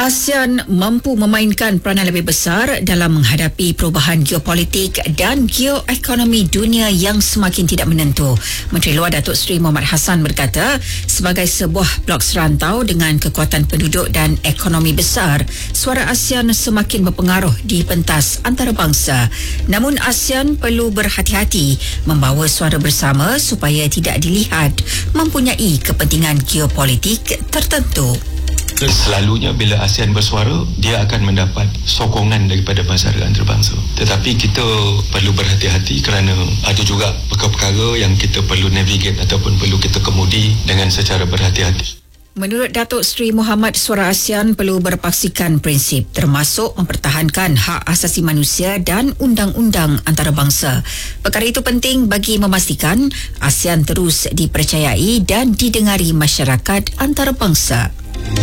ASEAN mampu memainkan peranan lebih besar dalam menghadapi perubahan geopolitik dan geoekonomi dunia yang semakin tidak menentu. Menteri Luar Datuk Seri Mohamad Hassan berkata, sebagai sebuah blok serantau dengan kekuatan penduduk dan ekonomi besar, suara ASEAN semakin berpengaruh di pentas antarabangsa. Namun ASEAN perlu berhati-hati membawa suara bersama supaya tidak dilihat mempunyai kepentingan geopolitik tertentu. Selalunya bila ASEAN bersuara, dia akan mendapat sokongan daripada masyarakat antarabangsa. Tetapi kita perlu berhati-hati kerana ada juga perkara-perkara yang kita perlu navigate ataupun perlu kita kemudi dengan secara berhati-hati. Menurut Datuk Seri Mohamad, suara ASEAN perlu berpaksikan prinsip termasuk mempertahankan hak asasi manusia dan undang-undang antarabangsa. Perkara itu penting bagi memastikan ASEAN terus dipercayai dan didengari masyarakat antarabangsa.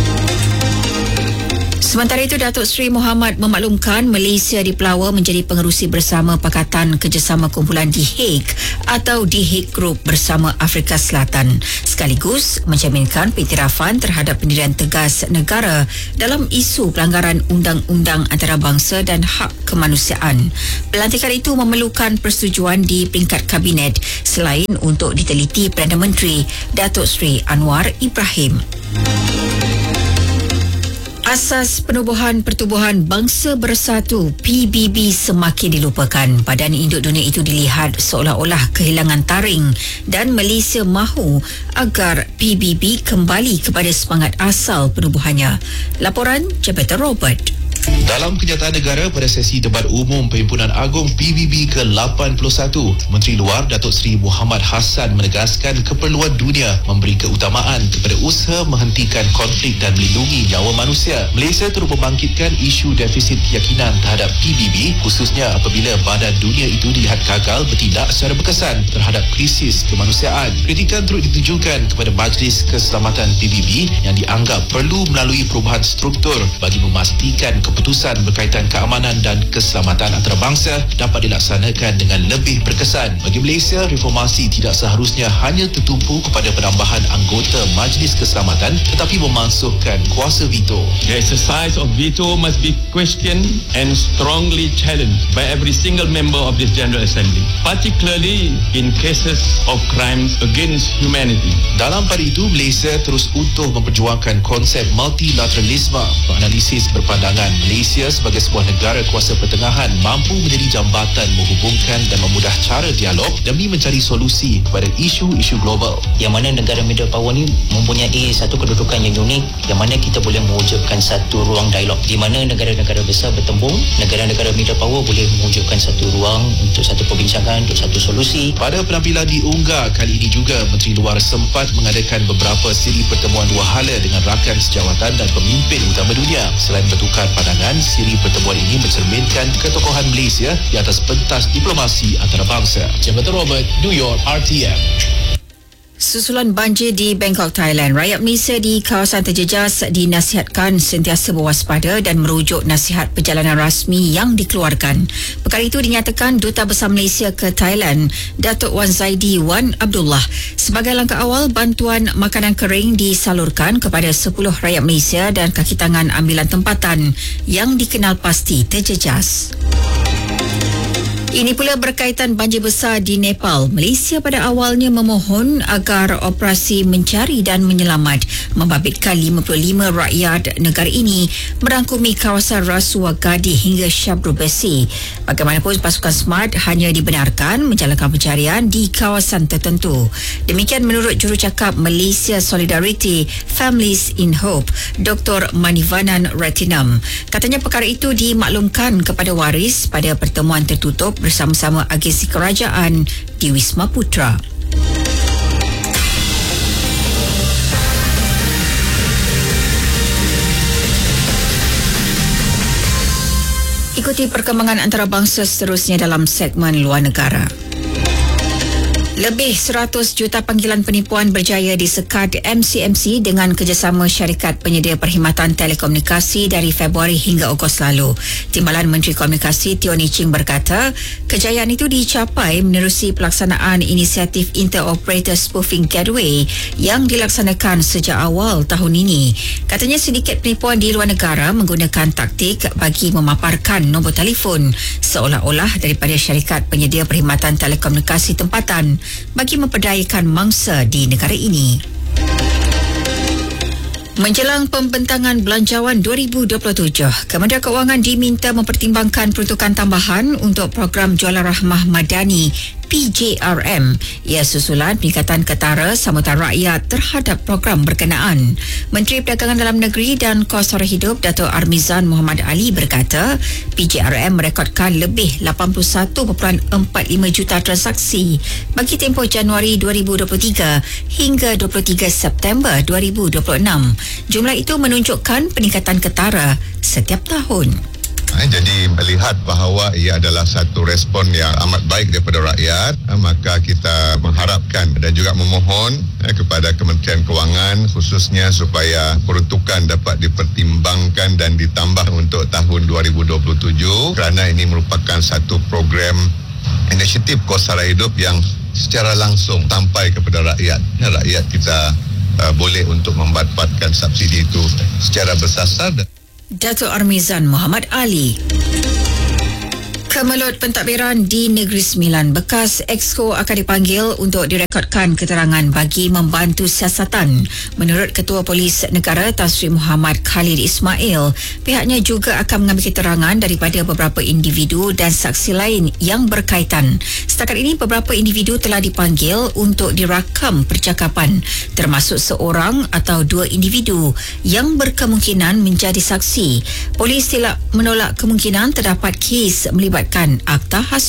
Sementara itu, Datuk Seri Mohamad memaklumkan Malaysia dipelawa menjadi pengerusi bersama Pakatan Kerjasama Kumpulan The Hague atau The Hague Group bersama Afrika Selatan, sekaligus menjaminkan pengiktirafan terhadap pendirian tegas negara dalam isu pelanggaran undang-undang antarabangsa dan hak kemanusiaan. Pelantikan itu memerlukan persetujuan di peringkat kabinet selain untuk diteliti Perdana Menteri Datuk Seri Anwar Ibrahim. Asas Penubuhan Pertubuhan Bangsa Bersatu PBB semakin dilupakan. Badan Induk Dunia itu dilihat seolah-olah kehilangan taring dan Malaysia mahu agar PBB kembali kepada semangat asal penubuhannya. Laporan Jabatan Robert. Dalam kenyataan negara pada sesi debat umum Perhimpunan Agong PBB ke-81, Menteri Luar Datuk Seri Mohamad Hassan menegaskan keperluan dunia memberi keutamaan kepada usaha menghentikan konflik dan melindungi nyawa manusia. Malaysia turut membangkitkan isu defisit keyakinan terhadap PBB, khususnya apabila badan dunia itu dilihat gagal bertindak secara berkesan terhadap krisis kemanusiaan. Kritikan turut ditujukan kepada Majlis Keselamatan PBB yang dianggap perlu melalui perubahan struktur bagi memastikan keputusan berkaitan keamanan dan keselamatan antarabangsa dapat dilaksanakan dengan lebih berkesan. Bagi Malaysia, reformasi tidak seharusnya hanya tertumpu kepada penambahan anggota Majlis Keselamatan tetapi memansuhkan kuasa veto. The exercise of veto must be questioned and strongly challenged by every single member of this General Assembly, particularly in cases of crimes against humanity. Dalam pada itu, Malaysia terus utuh memperjuangkan konsep multilateralisme. Penganalisis berpandangan Malaysia sebagai sebuah negara kuasa pertengahan mampu menjadi jambatan menghubungkan dan memudah cara dialog demi mencari solusi kepada isu-isu global. Yang mana negara middle power ni mempunyai satu kedudukan yang unik, yang mana kita boleh mewujudkan satu ruang dialog di mana negara-negara besar bertembung, negara-negara middle power boleh mewujudkan satu ruang untuk satu perbincangan, untuk satu solusi. Pada penampilan di Ungar kali ini juga, Menteri Luar sempat mengadakan beberapa siri pertemuan dua hala dengan rakan sejawatan dan pemimpin utama dunia. Selain bertukar pandangan, siri pertemuan ini mencerminkan ketokohan Malaysia di atas pentas diplomasi antarabangsa. Jabatan Robert, New York, RTM. Susulan banjir di Bangkok, Thailand, rakyat Malaysia di kawasan terjejas dinasihatkan sentiasa berwaspada dan merujuk nasihat perjalanan rasmi yang dikeluarkan. Perkara itu dinyatakan Duta Besar Malaysia ke Thailand, Datuk Wan Zaidi Wan Abdullah. Sebagai langkah awal, bantuan makanan kering disalurkan kepada 10 rakyat Malaysia dan kaki tangan ambilan tempatan yang dikenal pasti terjejas. Ini pula berkaitan banjir besar di Nepal. Malaysia pada awalnya memohon agar operasi mencari dan menyelamat membabitkan 55 rakyat negara ini merangkumi kawasan Rasuah Gading hingga Shabru Besi. Bagaimanapun, pasukan SMART hanya dibenarkan menjalankan pencarian di kawasan tertentu. Demikian menurut jurucakap Malaysia Solidarity Families in Hope, Dr. Manivanan Ratinam. Katanya perkara itu dimaklumkan kepada waris pada pertemuan tertutup bersama-sama agensi kerajaan di Wisma Putra. Ikuti perkembangan antarabangsa seterusnya dalam segmen luar negara. Lebih 100 juta panggilan penipuan berjaya disekad MCMC dengan kerjasama syarikat penyedia perkhidmatan telekomunikasi dari Februari hingga Ogos lalu. Timbalan Menteri Komunikasi Teo Ni Ching berkata, kejayaan itu dicapai menerusi pelaksanaan inisiatif Interoperator Spoofing Gateway yang dilaksanakan sejak awal tahun ini. Katanya sindiket penipuan di luar negara menggunakan taktik bagi memaparkan nombor telefon seolah-olah daripada syarikat penyedia perkhidmatan telekomunikasi tempatan bagi memperdayakan mangsa di negara ini. Menjelang pembentangan belanjawan 2027, Kementerian Kewangan diminta mempertimbangkan peruntukan tambahan untuk program Jualan Rahmah Madani PJRM. Ia susulan peningkatan ketara sambutan rakyat terhadap program berkenaan. Menteri Perdagangan Dalam Negeri dan Kos Sara Hidup Dato' Armizan Muhammad Ali berkata, PJRM merekodkan lebih 81.45 juta transaksi bagi tempoh Januari 2023 hingga 23 September 2026. Jumlah itu menunjukkan peningkatan ketara setiap tahun. Jadi melihat bahawa ia adalah satu respon yang amat baik daripada rakyat, maka kita mengharapkan dan juga memohon kepada Kementerian Kewangan khususnya supaya peruntukan dapat dipertimbangkan dan ditambah untuk tahun 2027 kerana ini merupakan satu program inisiatif Kos Sara Hidup yang secara langsung sampai kepada rakyat. Rakyat kita boleh untuk mendapatkan subsidi itu secara bersasar. Dato' Armizan Muhammad Ali. Kemelut pentadbiran di Negeri Sembilan, bekas Exco akan dipanggil untuk direkodkan keterangan bagi membantu siasatan. Menurut Ketua Polis Negara Tan Sri Muhammad Khalid Ismail, pihaknya juga akan mengambil keterangan daripada beberapa individu dan saksi lain yang berkaitan. Setakat ini, beberapa individu telah dipanggil untuk dirakam percakapan, termasuk seorang atau dua individu yang berkemungkinan menjadi saksi. Polis tidak menolak kemungkinan terdapat kes melibatkan Akta Hasmi.